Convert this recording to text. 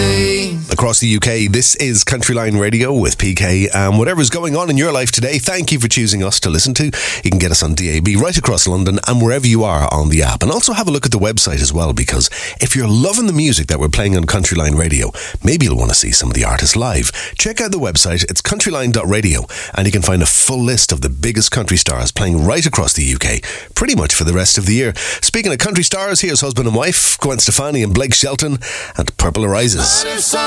Across the UK, this is Country Line Radio with PK. Whatever's going on in your life today, thank you for choosing us to listen to. You can get us on DAB right across London and wherever you are on the app. And also have a look at the website as well, because if you're loving the music that we're playing on Country Line Radio, maybe you'll want to see some of the artists live. Check out the website. It's countryline.radio, and you can find a full list of the biggest country stars playing right across the UK, pretty much for the rest of the year. Speaking of country stars, here's husband and wife, Gwen Stefani and Blake Shelton, and Purple Arises.